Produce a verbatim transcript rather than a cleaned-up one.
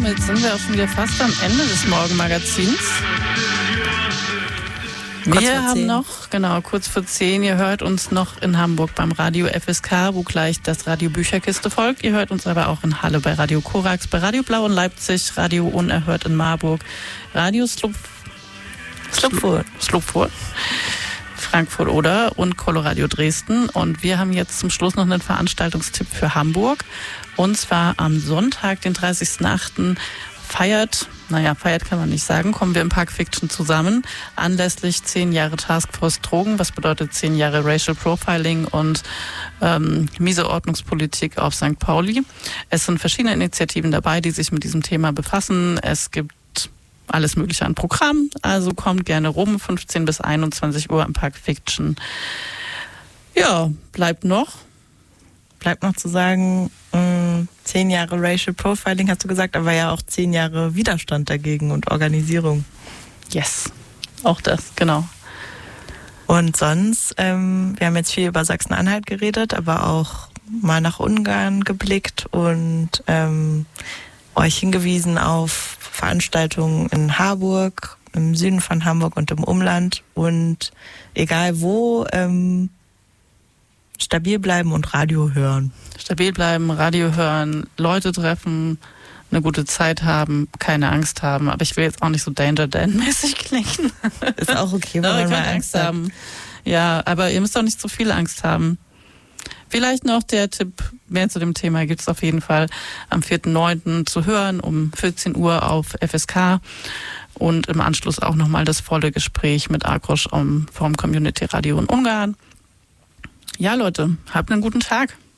damit sind wir auch schon wieder fast am Ende des Morgenmagazins. Kurz Wir vor haben zehn. noch, genau, kurz vor zehn, ihr hört uns noch in Hamburg beim Radio F S K, wo gleich das Radio Bücherkiste folgt. Ihr hört uns aber auch in Halle bei Radio Korax, bei Radio Blau in Leipzig, Radio Unerhört in Marburg, Radio Slupf, Schlupfurt. Schlupfurt, Frankfurt oder und Coloradio Dresden. Und wir haben jetzt zum Schluss noch einen Veranstaltungstipp für Hamburg. Und zwar am Sonntag, den dreißigsten achten feiert, naja, feiert kann man nicht sagen, kommen wir im Park Fiction zusammen, anlässlich zehn Jahre Taskforce Drogen, was bedeutet zehn Jahre Racial Profiling und ähm, miese Ordnungspolitik auf Sankt Pauli. Es sind verschiedene Initiativen dabei, die sich mit diesem Thema befassen. Es gibt alles Mögliche an Programm, also kommt gerne rum, fünfzehn bis einundzwanzig Uhr im Park Fiction. Ja, bleibt noch. Bleibt noch zu sagen, mh, zehn Jahre Racial Profiling hast du gesagt, aber ja auch zehn Jahre Widerstand dagegen und Organisierung. Yes, auch das, genau. Und sonst, ähm, wir haben jetzt viel über Sachsen-Anhalt geredet, aber auch mal nach Ungarn geblickt und ähm, euch hingewiesen auf Veranstaltungen in Harburg, im Süden von Hamburg und im Umland. Und egal wo, ähm, stabil bleiben und Radio hören. Stabil bleiben, Radio hören, Leute treffen, eine gute Zeit haben, keine Angst haben. Aber ich will jetzt auch nicht so Danger Dan-mäßig klingen. Ist auch okay, wenn no, man ihr mal könnt Angst Angst hat. haben. Ja, aber ihr müsst auch nicht so viel Angst haben. Vielleicht noch der Tipp, mehr zu dem Thema gibt es auf jeden Fall am vierten neunten zu hören, um vierzehn Uhr auf F S K. Und im Anschluss auch nochmal das volle Gespräch mit Akrosch vom Community Radio in Ungarn. Ja, Leute, habt einen guten Tag.